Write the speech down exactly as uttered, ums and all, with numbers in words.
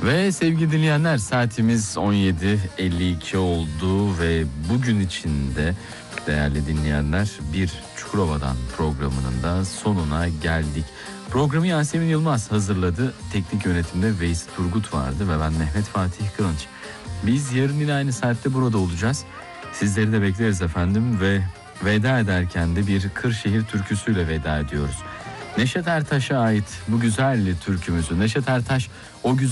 Ve sevgili dinleyenler, saatimiz on yedi elli iki oldu ve bugün içinde değerli dinleyenler bir Çukurova'dan programının da sonuna geldik. Programı Yasemin Yılmaz hazırladı. Teknik yönetimde Veys Turgut vardı ve ben Mehmet Fatih Kılınç. Biz yarın yine aynı saatte burada olacağız. Sizleri de bekleriz efendim ve veda ederken de bir Kırşehir türküsüyle veda ediyoruz. Neşet Ertaş'a ait bu güzel türkümüzü, Neşet Ertaş o güzel